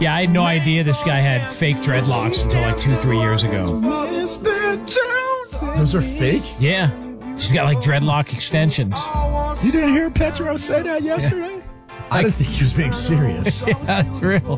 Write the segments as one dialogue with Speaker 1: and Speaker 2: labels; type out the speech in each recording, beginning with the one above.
Speaker 1: Yeah, I had no idea this guy had fake dreadlocks until like 2-3 years ago.
Speaker 2: Those are fake?
Speaker 1: Yeah. She's got like dreadlock extensions.
Speaker 3: You didn't hear Petro say that yesterday?
Speaker 2: Yeah. I didn't think he was being serious.
Speaker 1: Yeah, it's real.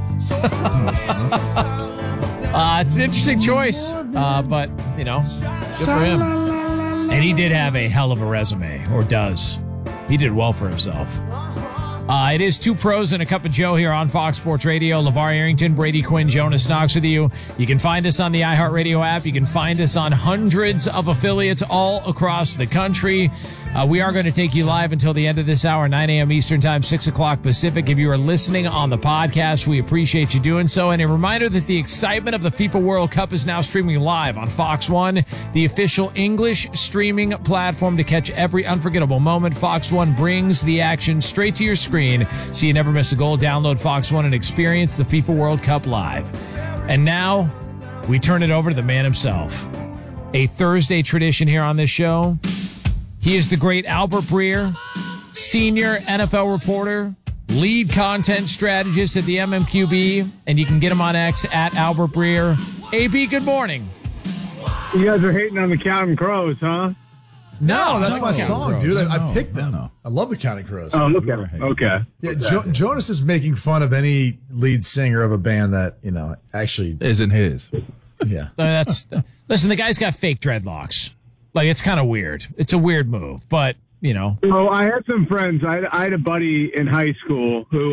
Speaker 1: It's an interesting choice, but, good for him. And he did have a hell of a resume, or does. He did well for himself. It is Two Pros and a Cup of Joe here on Fox Sports Radio. LeVar Arrington, Brady Quinn, Jonas Knox with you. You can find us on the iHeartRadio app. You can find us on hundreds of affiliates all across the country. We are going to take you live until the end of this hour, 9 a.m. Eastern Time, 6 o'clock Pacific. If you are listening on the podcast, we appreciate you doing so. And a reminder that the excitement of the FIFA World Cup is now streaming live on Fox One, the official English streaming platform to catch every unforgettable moment. Fox One brings the action straight to your screen, so you never miss a goal. Download Fox One and experience the FIFA World Cup live. And now, we turn it over to the man himself. A Thursday tradition here on this show. He is the great Albert Breer, senior NFL reporter, lead content strategist at the MMQB, and you can get him on X at Albert Breer. AB, good morning.
Speaker 4: You guys are hating on the Counting Crows, huh?
Speaker 2: No, that's my song, dude. I picked them.
Speaker 3: No.
Speaker 2: I love the Counting Crows.
Speaker 4: Oh, okay.
Speaker 2: Yeah, Jonas is making fun of any lead singer of a band that, actually
Speaker 3: isn't his.
Speaker 2: Yeah.
Speaker 1: Listen, the guy's got fake dreadlocks. Like, it's kind of weird. It's a weird move, but,
Speaker 4: Oh, I had some friends. I had a buddy in high school who,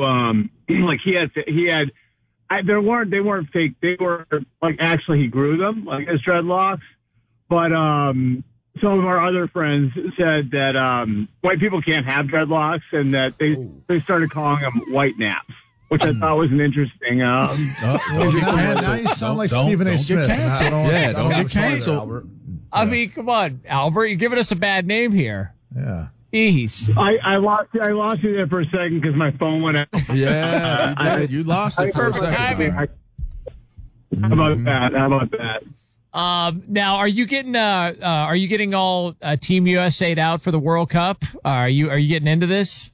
Speaker 4: they weren't fake. They were, actually he grew them, his dreadlocks. But, some of our other friends said that, white people can't have dreadlocks and that they started calling them white naps, which I thought was an interesting,
Speaker 2: now you sound like Stephen A. Smith.
Speaker 3: Don't get canceled.
Speaker 2: Albert.
Speaker 1: I mean, come on, Albert. You're giving us a bad name here.
Speaker 2: Yeah.
Speaker 1: Jeez.
Speaker 4: I lost you there for a second because my phone went out.
Speaker 3: Yeah, you did. You lost it for a second.
Speaker 4: How about that?
Speaker 1: Now, are you getting all Team USA'd out for the World Cup? Are you getting into this?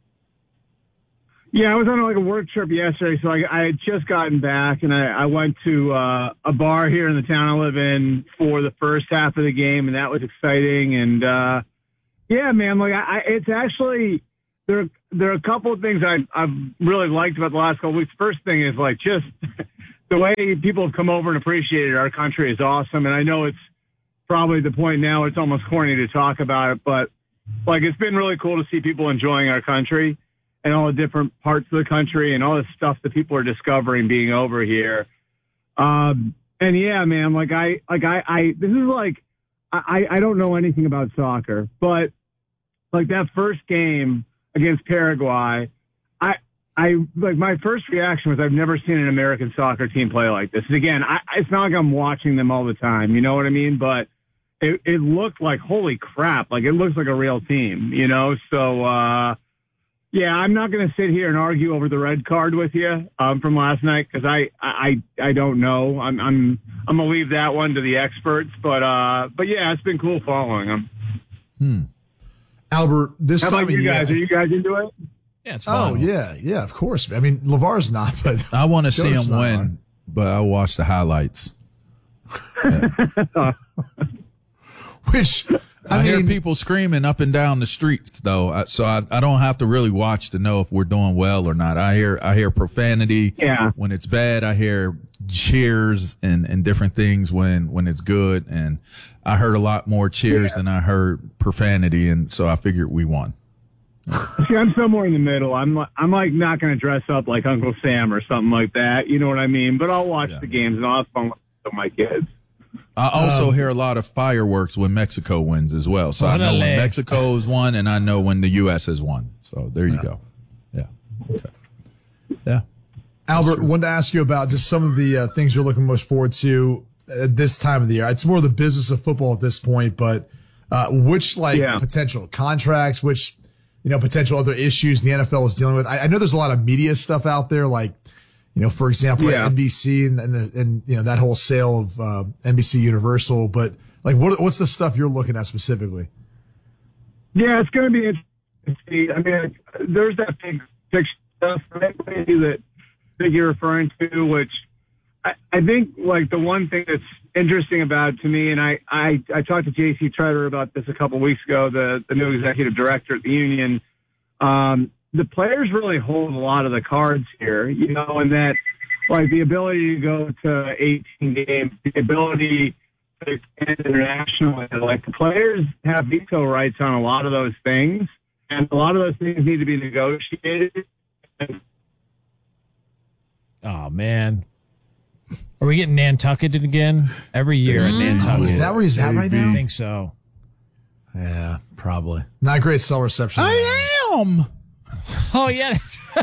Speaker 4: Yeah, I was on a work trip yesterday, so I had just gotten back, and I went to a bar here in the town I live in for the first half of the game, and that was exciting. And yeah, man, it's actually there are a couple of things I've really liked about the last couple of weeks. First thing is just the way people have come over and appreciated our country is awesome, and I know it's probably the point now it's almost corny to talk about it, but it's been really cool to see people enjoying our country and all the different parts of the country and all the stuff that people are discovering being over here. And yeah, man, this is I don't know anything about soccer, but that first game against Paraguay, I my first reaction was I've never seen an American soccer team play like this. And again, it's not like I'm watching them all the time, you know what I mean? But it looked like, holy crap, it looks like a real team, So, yeah, I'm not going to sit here and argue over the red card with you from last night because I don't know. I'm going to leave that one to the experts. But yeah, it's been cool following them.
Speaker 2: Albert, this
Speaker 4: How
Speaker 2: time
Speaker 4: about you guys? Are you guys into it?
Speaker 1: Yeah, it's fun.
Speaker 2: Oh, yeah, of course. I mean, LeVar's not, but
Speaker 3: I want to see him win, but I watch the highlights. Yeah.
Speaker 2: Which
Speaker 3: I hear people screaming up and down the streets, though, so I don't have to really watch to know if we're doing well or not. I hear profanity when it's bad. I hear cheers and different things when it's good. And I heard a lot more cheers than I heard profanity, and so I figured we won.
Speaker 4: See, I'm somewhere in the middle. I'm not going to dress up like Uncle Sam or something like that. You know what I mean? But I'll watch the games and I'll have fun with my kids.
Speaker 3: I also hear a lot of fireworks when Mexico wins as well. So I know when Mexico has won, and I know when the U.S. has won. So there you go. Yeah. Okay. Yeah.
Speaker 2: Albert, wanted to ask you about just some of the things you're looking most forward to at this time of the year. It's more the business of football at this point, but which potential contracts, which potential other issues the NFL is dealing with. I know there's a lot of media stuff out there, for example, at NBC and that whole sale of NBC Universal. But what's the stuff you're looking at specifically?
Speaker 4: Yeah, it's going to be interesting. I mean, there's that big picture stuff that that you're referring to, which I think like the one thing that's interesting about it to me, and I talked to J.C. Treader about this a couple of weeks ago, the new executive director at the union. The players really hold a lot of the cards here, and that like the ability to go to 18 games, the ability to expand internationally, like the players have veto rights on a lot of those things, and a lot of those things need to be negotiated.
Speaker 1: Oh man. Are we getting Nantucketed again? Every year at Nantucket.
Speaker 2: Is that where he's at right now?
Speaker 1: I think so.
Speaker 2: Yeah, probably. Not great cell reception.
Speaker 3: I am.
Speaker 1: Oh, yeah.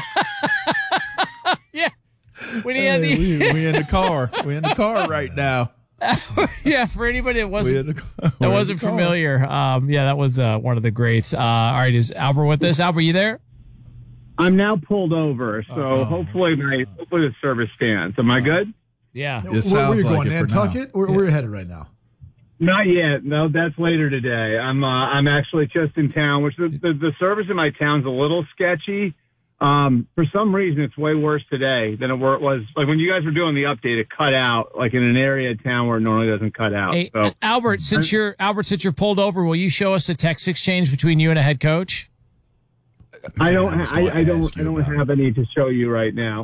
Speaker 1: Yeah. When he had
Speaker 3: we in the car. We in the car right now.
Speaker 1: Yeah, for anybody that wasn't familiar. Yeah, that was one of the greats. All right, is Albert with us? Albert, you there?
Speaker 4: I'm now pulled over, so hopefully the service stands. Am I good?
Speaker 1: Yeah.
Speaker 2: Where are you going, Nantucket? Where are you headed right now?
Speaker 4: Not yet. No, that's later today. I'm actually just in town, which the service in my town's a little sketchy. For some reason, it's way worse today than it was. Like when you guys were doing the update, it cut out like in an area of town where it normally doesn't cut out.
Speaker 1: Hey,
Speaker 4: so.
Speaker 1: Albert, since you're pulled over, will you show us the text exchange between you and a head coach?
Speaker 4: I don't have any to show you right now.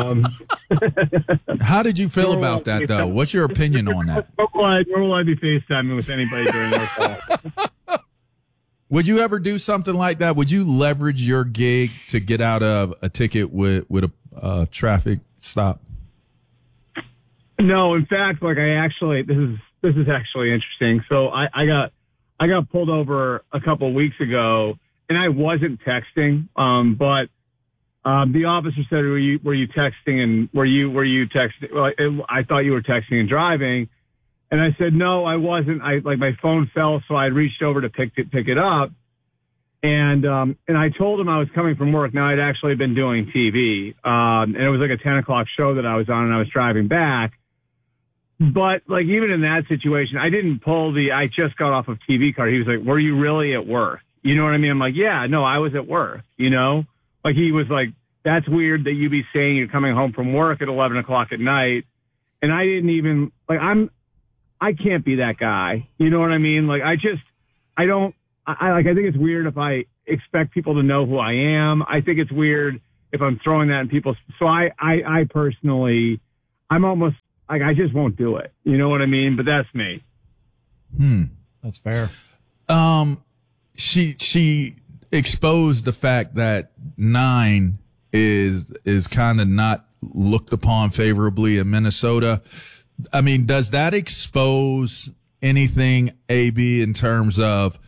Speaker 3: How did you feel about that, though? What's your opinion on that?
Speaker 4: Nor will I be FaceTiming with anybody during this call.
Speaker 3: Would you ever do something like that? Would you leverage your gig to get out of a ticket with a traffic stop?
Speaker 4: No, in fact, like this is actually interesting. So I got pulled over a couple of weeks ago. And I wasn't texting, but the officer said, "Were you texting? And were you texting?" Well, I thought you were texting and driving, and I said, "No, I wasn't. My phone fell, so I reached over to pick it up, and I told him I was coming from work. Now I'd actually been doing TV, and it was like a 10 o'clock show that I was on, and I was driving back. But like even in that situation, I didn't pull I just got off of TV card. He was like, "Were you really at work?" You know what I mean? I'm like, yeah, no, I was at work, Like he was like, that's weird that you be saying you're coming home from work at 11 o'clock at night. And I didn't even, like, I can't be that guy. You know what I mean? Like, I think it's weird if I expect people to know who I am. I think it's weird if I'm throwing that in people's, so I personally, I'm almost, like, I just won't do it. You know what I mean? But that's me.
Speaker 1: That's fair.
Speaker 3: She exposed the fact that 9 is kind of not looked upon favorably in Minnesota. I mean, does that expose anything, AB, in terms of,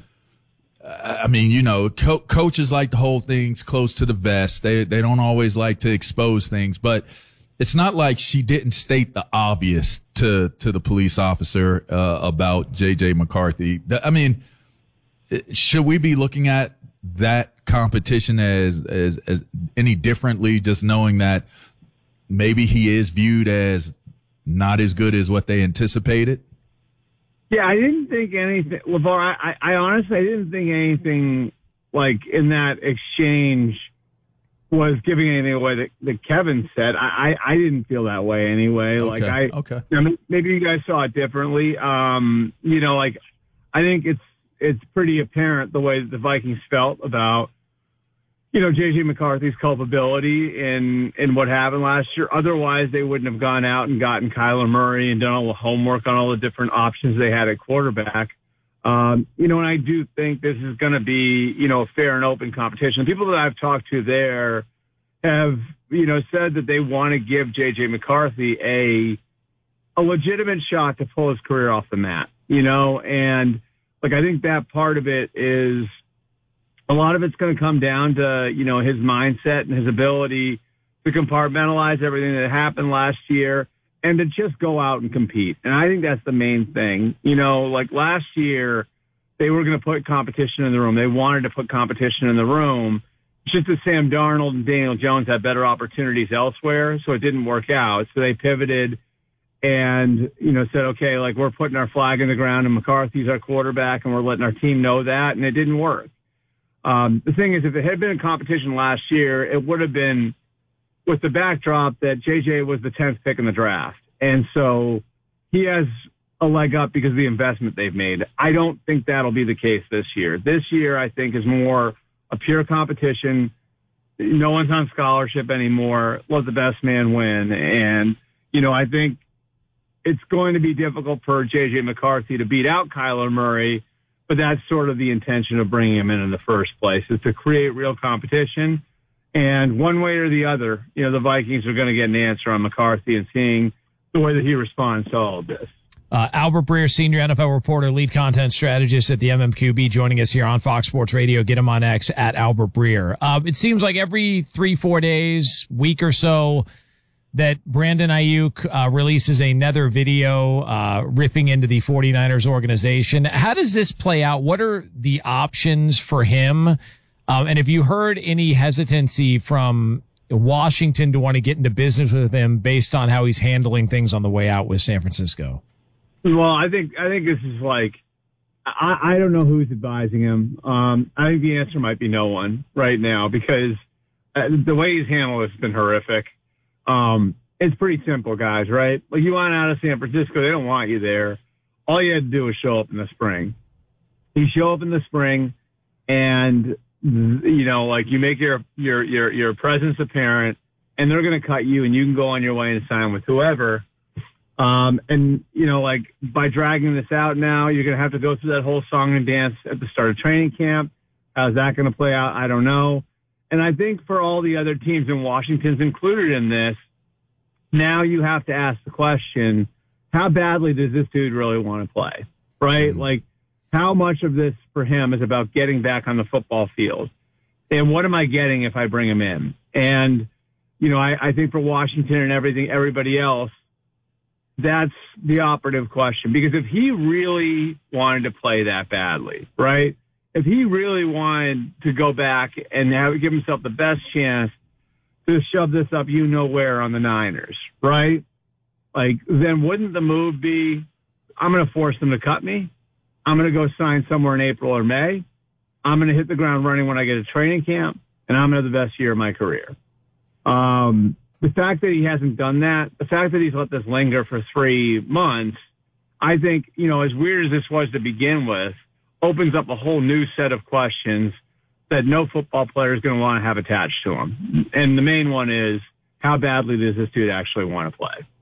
Speaker 3: coaches like to hold things close to the vest. They don't always like to expose things, but it's not like she didn't state the obvious to the police officer, about JJ McCarthy. I mean, should we be looking at that competition as any differently, just knowing that maybe he is viewed as not as good as what they anticipated?
Speaker 4: Yeah, I didn't think anything, LeVar. I honestly, I didn't think anything like in that exchange was giving anything away that Kevin said. I didn't feel that way anyway.
Speaker 3: Okay.
Speaker 4: Maybe you guys saw it differently. I think it's pretty apparent the way that the Vikings felt about, JJ McCarthy's culpability in what happened last year. Otherwise, they wouldn't have gone out and gotten Kyler Murray and done all the homework on all the different options they had at quarterback. And I do think this is going to be, a fair and open competition. The people that I've talked to there have, said that they want to give JJ McCarthy a legitimate shot to pull his career off the mat, and like, I think that part of it is a lot of it's going to come down to, his mindset and his ability to compartmentalize everything that happened last year and to just go out and compete. And I think that's the main thing. Like last year, they were going to put competition in the room. They wanted to put competition in the room. It's just that Sam Darnold and Daniel Jones had better opportunities elsewhere, so it didn't work out. So they pivoted and, said, okay, like we're putting our flag in the ground and McCarthy's our quarterback and we're letting our team know that, and it didn't work. The thing is, if it had been a competition last year, it would have been with the backdrop that JJ was the 10th pick in the draft. And so he has a leg up because of the investment they've made. I don't think that'll be the case this year. This year, I think, is more a pure competition. No one's on scholarship anymore. Let the best man win. And, I think it's going to be difficult for J.J. McCarthy to beat out Kyler Murray, but that's sort of the intention of bringing him in the first place, is to create real competition. And one way or the other, the Vikings are going to get an answer on McCarthy and seeing the way that he responds to all of this.
Speaker 1: Albert Breer, senior NFL reporter, lead content strategist at the MMQB, joining us here on Fox Sports Radio. Get him on X at Albert Breer. It seems like every 3-4 days, week or so, that Brandon Ayuk releases another video ripping into the 49ers organization. How does this play out? What are the options for him? And have you heard any hesitancy from Washington to want to get into business with him based on how he's handling things on the way out with San Francisco?
Speaker 4: Well, I think this is like, I don't know who's advising him. I think the answer might be no one right now, because the way he's handled it's been horrific. It's pretty simple, guys, right? Like, you want out of San Francisco, they don't want you there. All you had to do was show up in the spring. You show up in the spring, and you make your presence apparent, and they're going to cut you, and you can go on your way and sign with whoever. By dragging this out now, you're going to have to go through that whole song and dance at the start of training camp. How's that going to play out? I don't know. And I think for all the other teams, and Washington's included in this, now you have to ask the question, how badly does this dude really want to play? Right? Like, how much of this for him is about getting back on the football field? And what am I getting if I bring him in? And, I think for Washington and everybody else, that's the operative question. Because if he really wanted to play that badly, right? If he really wanted to go back and give himself the best chance to shove this up where on the Niners, right? Like, then wouldn't the move be, I'm going to force them to cut me? I'm going to go sign somewhere in April or May. I'm going to hit the ground running when I get to training camp, and I'm going to have the best year of my career. The fact that he hasn't done that, the fact that he's let this linger for 3 months, I think, as weird as this was to begin with, opens up a whole new set of questions that no football player is going to want to have attached to him. And the main one is, how badly does this dude actually want to play?